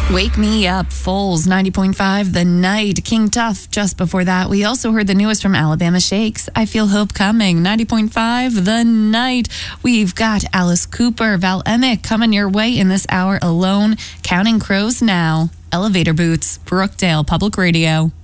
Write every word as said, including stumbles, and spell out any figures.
Wake Me Up, Foles, ninety point five, The Night, King Tuff. Just before that, we also heard the newest from Alabama Shakes, I Feel Hope Coming, ninety point five, The Night. We've got Alice Cooper, Val Emick coming your way in this hour alone. Counting Crows now. Elevator Boots, Brookdale Public Radio.